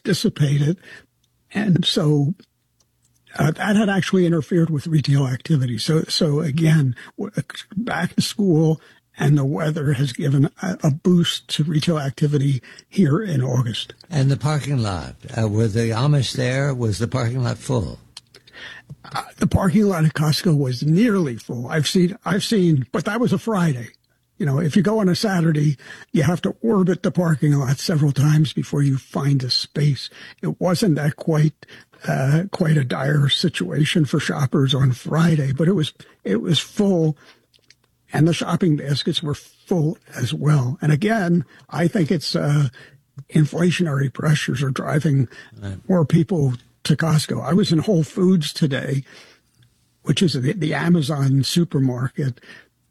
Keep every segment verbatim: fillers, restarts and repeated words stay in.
dissipated. And so uh, that had actually interfered with retail activity. So, so again, back to school and the weather has given a, a boost to retail activity here in August. And the parking lot, uh, were the Amish there? Was the parking lot full? Uh, the parking lot at Costco was nearly full. I've seen, I've seen, but that was a Friday. You know, if you go on a Saturday, you have to orbit the parking lot several times before you find a space. It wasn't that quite, uh, quite a dire situation for shoppers on Friday, but it was, it was full, and the shopping baskets were full as well. And again, I think it's, uh, inflationary pressures are driving more people to Costco. I was in Whole Foods today, which is the, the Amazon supermarket.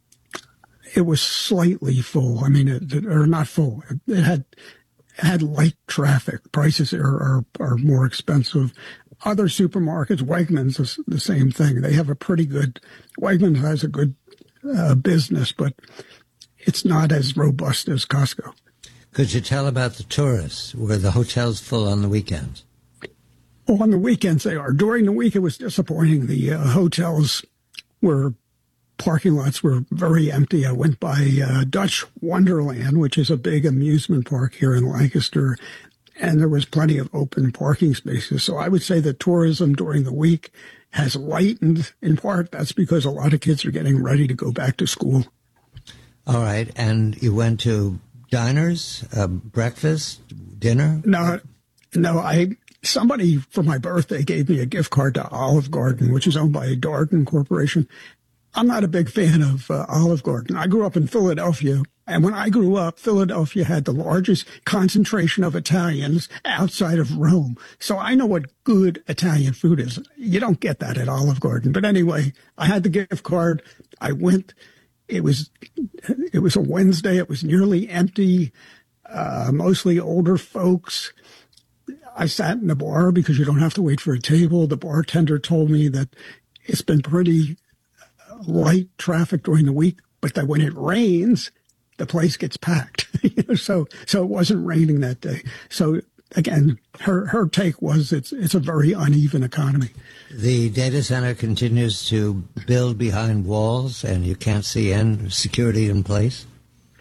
It was slightly full. I mean, it, or not full. It had it had light traffic. Prices are, are, are more expensive. Other supermarkets, Wegmans is the same thing. They have a pretty good, Wegmans has a good uh, business, but it's not as robust as Costco. Could you tell about the tourists? Were the hotels full on the weekends? Oh, on the weekends they are. During the week it was disappointing. The uh, hotels were parking lots were very empty. I went by uh, Dutch Wonderland, which is a big amusement park here in Lancaster, and there was plenty of open parking spaces. So I would say that tourism during the week has lightened. In part, that's because a lot of kids are getting ready to go back to school. All right. And you went to diners, uh, breakfast, dinner? No, no, I... Somebody for my birthday gave me a gift card to Olive Garden, which is owned by Darden Corporation. I'm not a big fan of uh, Olive Garden. I grew up in Philadelphia, and when I grew up, Philadelphia had the largest concentration of Italians outside of Rome. So I know what good Italian food is. You don't get that at Olive Garden. But anyway, I had the gift card. I went. It was it was a Wednesday. It was nearly empty, uh, mostly older folks. I sat in the bar because you don't have to wait for a table. The bartender told me that it's been pretty light traffic during the week, but that when it rains, the place gets packed. you know, so so it wasn't raining that day. So again, her her take was it's it's a very uneven economy. The data center continues to build behind walls, and you can't see end security in place.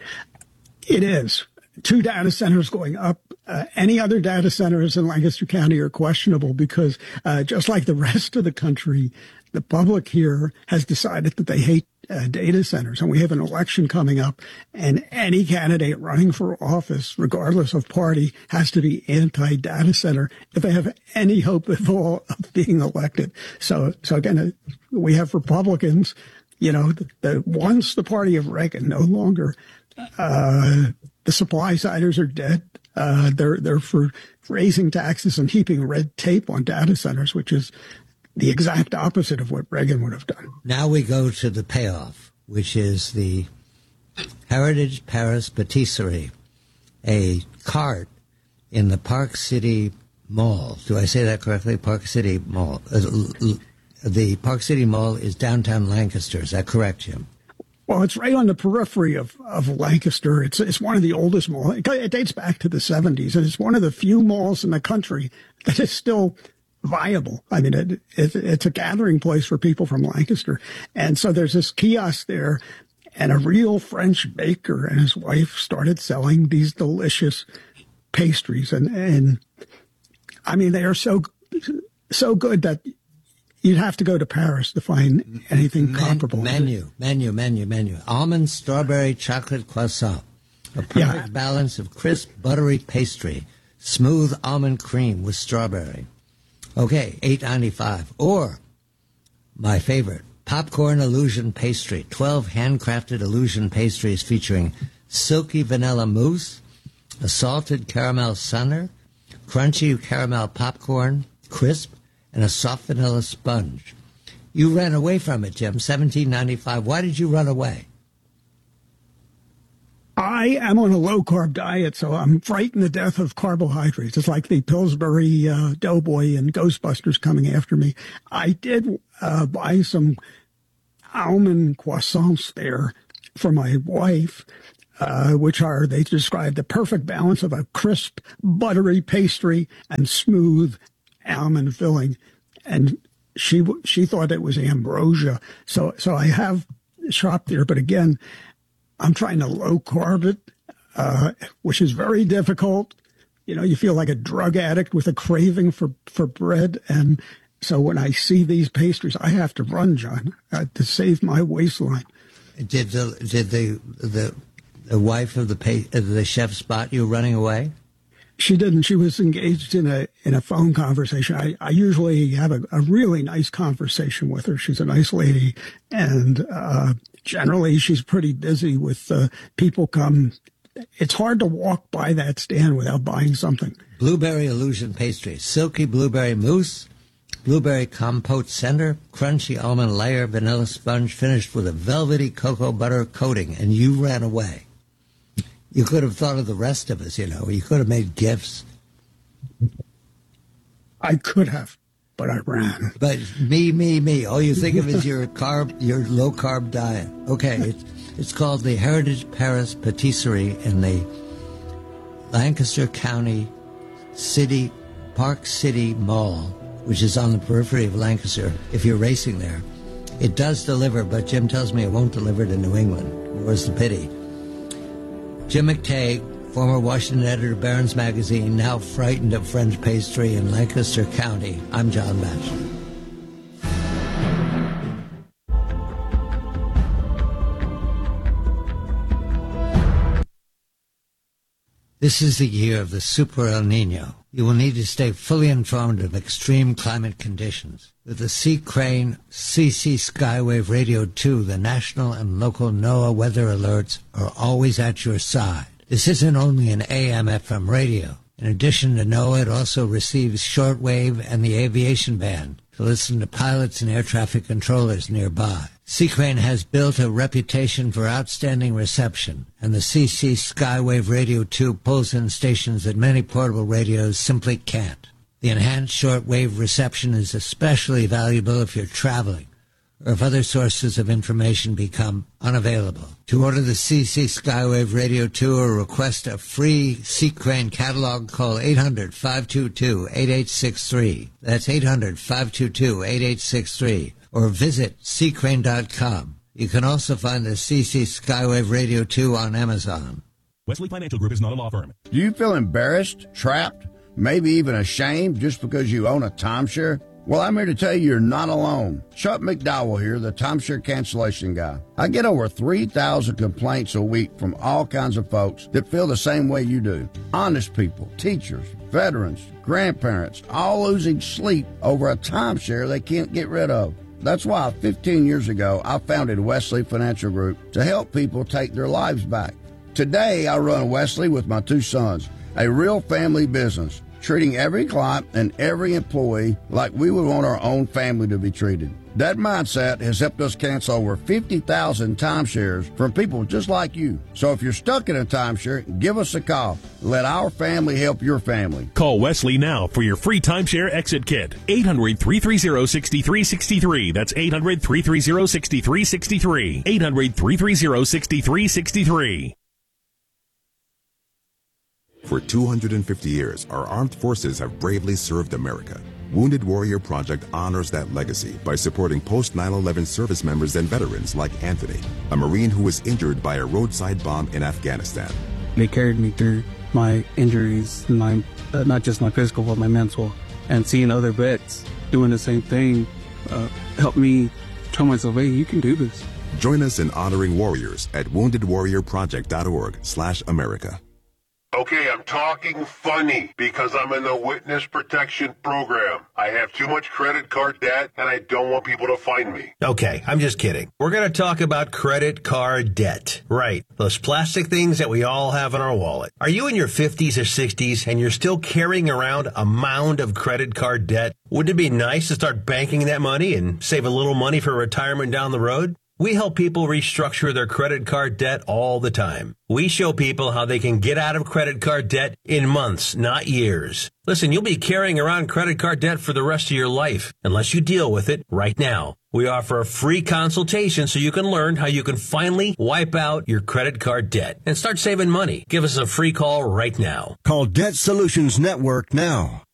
It is. Two data centers going up. Uh, any other data centers in Lancaster County are questionable because uh, just like the rest of the country, the public here has decided that they hate uh, data centers. And we have an election coming up, and any candidate running for office, regardless of party, has to be anti-data center if they have any hope at all of being elected. So, so again, uh, we have Republicans, you know, the, the once the party of Reagan, no longer uh, the supply siders are dead. Uh, they're they're for raising taxes and heaping red tape on data centers, which is the exact opposite of what Reagan would have done. Now we go to the payoff, which is the Heritage Paris Patisserie, a cart in the Park City Mall. Do I say that correctly? Park City Mall. Uh, the Park City Mall is downtown Lancaster. Is that correct, Jim? Well, it's right on the periphery of, of Lancaster. It's it's one of the oldest malls. It, it dates back to the seventies, and it's one of the few malls in the country that is still viable. I mean, it, it, it's a gathering place for people from Lancaster. And so there's this kiosk there, and a real French baker and his wife started selling these delicious pastries. And, and I mean, they are so so good that you'd have to go to Paris to find anything Men, comparable. Menu, menu, menu, menu. Almond, strawberry, chocolate croissant. A perfect Yeah. balance of crisp, buttery pastry. Smooth almond cream with strawberry. Okay, eight ninety-five. Or, my favorite, popcorn illusion pastry. twelve handcrafted illusion pastries featuring silky vanilla mousse, a salted caramel sundae, crunchy caramel popcorn, crisp, and a soft vanilla sponge. You ran away from it, Jim, seventeen ninety-five. Why did you run away? I am on a low-carb diet, so I'm frightened to death of carbohydrates. It's like the Pillsbury uh, Doughboy and Ghostbusters coming after me. I did uh, buy some almond croissants there for my wife. uh, which are, they describe the perfect balance of a crisp, buttery pastry and smooth almond filling. And she she thought it was ambrosia. So so I have shopped there, but again, I'm trying to low carb it, uh, which is very difficult. You know, you feel like a drug addict with a craving for, for bread. And so when I see these pastries, I have to run, John, uh, to save my waistline. Did the did the the, the wife of the pa- of the chef spot you running away? She didn't. She was engaged in a in a phone conversation. I, I usually have a, a really nice conversation with her. She's a nice lady, and uh, generally she's pretty busy with uh, people come. It's hard to walk by that stand without buying something. Blueberry Illusion pastry, silky blueberry mousse, blueberry compote center, crunchy almond layer, vanilla sponge finished with a velvety cocoa butter coating, and you ran away. You could have thought of the rest of us, you know. You could have made gifts. I could have, but I ran. But me, me, me. All you think of is your carb, your low-carb diet. Okay, it's, it's called the Heritage Paris Patisserie in the Lancaster County City, Park City Mall, which is on the periphery of Lancaster, if you're racing there. It does deliver, but Jim tells me it won't deliver to New England. Where's the pity? Jim McTague, former Washington editor of Barron's Magazine, now frightened of French pastry in Lancaster County. I'm John Batchelor. This is the year of the Super El Nino. You will need to stay fully informed of extreme climate conditions. With the Sea Crane C C Skywave Radio two, the national and local NOAA weather alerts are always at your side. This isn't only an A M F M radio. In addition to NOAA, it also receives shortwave and the aviation band to listen to pilots and air traffic controllers nearby. Sea Crane has built a reputation for outstanding reception, and the C C Skywave Radio two pulls in stations that many portable radios simply can't. The enhanced shortwave reception is especially valuable if you're traveling, or if other sources of information become unavailable. To order the C C Skywave Radio two or request a free Sea Crane catalog, call eight hundred, five two two, eight eight six three. That's eight hundred, five two two, eight eight six three. Or visit sea crane dot com. You can also find the C C Skywave Radio two on Amazon. Wesley Financial Group is not a law firm. Do you feel embarrassed, trapped, maybe even ashamed just because you own a timeshare? Well, I'm here to tell you you're not alone. Chuck McDowell here, the timeshare cancellation guy. I get over three thousand complaints a week from all kinds of folks that feel the same way you do. Honest people, teachers, veterans, grandparents, all losing sleep over a timeshare they can't get rid of. That's why fifteen years ago, I founded Wesley Financial Group to help people take their lives back. Today, I run Wesley with my two sons, a real family business, treating every client and every employee like we would want our own family to be treated. That mindset has helped us cancel over fifty thousand timeshares from people just like you. So if you're stuck in a timeshare, give us a call. Let our family help your family. Call Wesley now for your free timeshare exit kit. eight hundred, three three zero, six three six three. That's eight hundred, three three zero, six three six three. eight hundred, three three zero, six three six three. For two hundred fifty years, our armed forces have bravely served America. Wounded Warrior Project honors that legacy by supporting post nine eleven service members and veterans like Anthony, a Marine who was injured by a roadside bomb in Afghanistan. They carried me through my injuries, my uh, not just my physical, but my mental. And seeing other vets doing the same thing uh, helped me tell myself, hey, you can do this. Join us in honoring warriors at wounded warrior project dot org slash America. Okay, I'm talking funny because I'm in the witness protection program. I have too much credit card debt and I don't want people to find me. Okay, I'm just kidding. We're going to talk about credit card debt. Right. Those plastic things that we all have in our wallet. Are you in your fifties or sixties and you're still carrying around a mound of credit card debt? Wouldn't it be nice to start banking that money and save a little money for retirement down the road? We help people restructure their credit card debt all the time. We show people how they can get out of credit card debt in months, not years. Listen, you'll be carrying around credit card debt for the rest of your life unless you deal with it right now. We offer a free consultation so you can learn how you can finally wipe out your credit card debt and start saving money. Give us a free call right now. Call Debt Solutions Network now.